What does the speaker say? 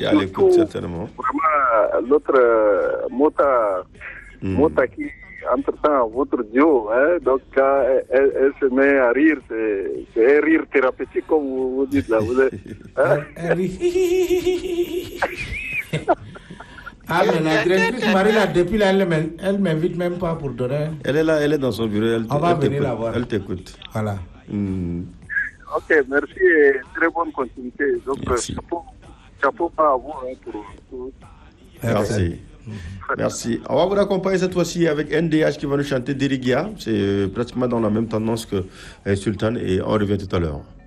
Qui est à l'écoute, certainement. Vraiment, l'autre Mota qui, entre-temps, votre duo, donc quand elle se met à rire, c'est un rire thérapeutique, comme vous dites là. Ah, mais la directrice Marie, là, depuis là, elle m'invite même pas pour donner. Elle est là, elle est dans son bureau. On va venir la voir. Elle t'écoute. Voilà. Ok, merci et très bonne continuité. Donc, chapeau à vous pour tout. Merci. Merci. On va vous accompagner cette fois-ci avec NDH qui va nous chanter Dirigia. C'est pratiquement dans la même tendance que Sultan et on revient tout à l'heure.